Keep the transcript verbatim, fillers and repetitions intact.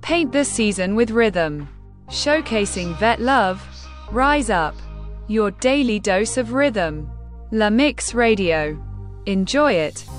Paint the season with rhythm. Showcasing vet love. Rise up. Your daily dose of rhythm. La Mix Radio. Enjoy it.